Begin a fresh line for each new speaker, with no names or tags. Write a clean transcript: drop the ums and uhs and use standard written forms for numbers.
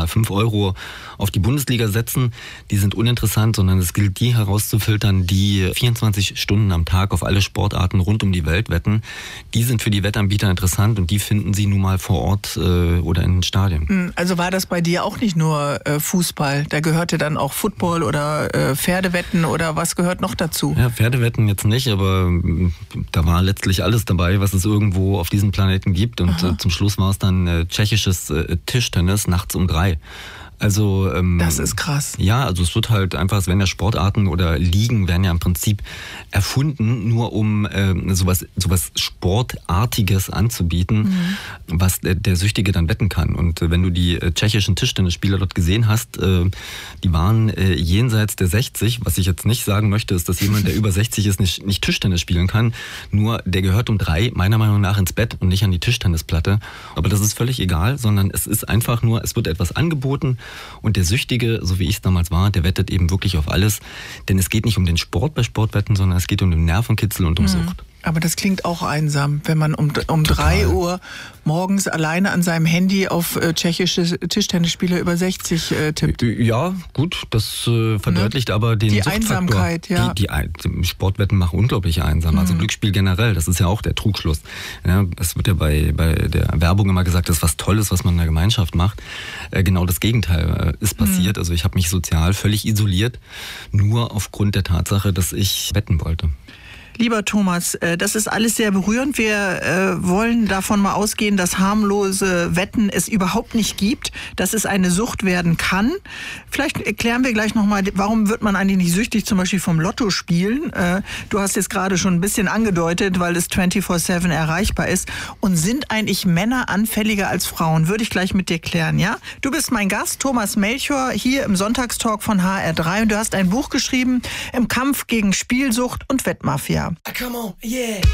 mal 5 Euro auf die Bundesliga setzen. Die sind uninteressant, sondern es gilt, die herauszufiltern, die 24 Stunden am Tag auf alle Sportarten rund um die Welt wetten. Die sind für die Wettanbieter interessant und die finden sie nun mal vor Ort oder in den Stadien.
Also war das bei dir auch nicht nur Fußball? Da gehörte dann auch Football oder Pferdewetten oder was gehört noch dazu?
Ja, Pferdewetten jetzt nicht, aber da war letztlich alles dabei, was es irgendwo auf diesem Planeten gibt. Und zum Schluss war es dann tschechisches Tischtennis nachts um 3. Also
das ist krass.
Ja, also es wird halt einfach, es werden ja Sportarten oder Ligen werden ja im Prinzip erfunden, nur um sowas Sportartiges anzubieten, was der Süchtige dann wetten kann. Und wenn du die tschechischen Tischtennisspieler dort gesehen hast, die waren jenseits der 60. Was ich jetzt nicht sagen möchte, ist, dass jemand, der über 60 ist, nicht Tischtennis spielen kann. Nur der gehört um 3 meiner Meinung nach ins Bett und nicht an die Tischtennisplatte. Aber das ist völlig egal, sondern es ist einfach nur, es wird etwas angeboten. Und der Süchtige, so wie ich es damals war, der wettet eben wirklich auf alles. Denn es geht nicht um den Sport bei Sportwetten, sondern es geht um den Nervenkitzel und um Sucht.
Aber das klingt auch einsam, wenn man um 3 Uhr morgens alleine an seinem Handy auf tschechische Tischtennisspieler über 60 tippt.
Ja, gut, das verdeutlicht aber den
die
Suchtfaktor.
Einsamkeit, ja.
Die Sportwetten machen unglaublich einsam. Also Glücksspiel generell, das ist ja auch der Trugschluss. Ja, es wird ja bei der Werbung immer gesagt, das ist was Tolles, was man in der Gemeinschaft macht. Genau das Gegenteil ist passiert. Also ich habe mich sozial völlig isoliert, nur aufgrund der Tatsache, dass ich wetten wollte.
Lieber Thomas, das ist alles sehr berührend. Wir wollen davon mal ausgehen, dass harmlose Wetten es überhaupt nicht gibt, dass es eine Sucht werden kann. Vielleicht erklären wir gleich nochmal, warum wird man eigentlich nicht süchtig, zum Beispiel vom Lotto spielen? Du hast jetzt gerade schon ein bisschen angedeutet, weil es 24/7 erreichbar ist. Und sind eigentlich Männer anfälliger als Frauen? Würde ich gleich mit dir klären, ja? Du bist mein Gast, Thomas Melchior, hier im Sonntagstalk von HR3 und du hast ein Buch geschrieben, Im Kampf gegen Spielsucht und Wettmafia.
Come on, yeah.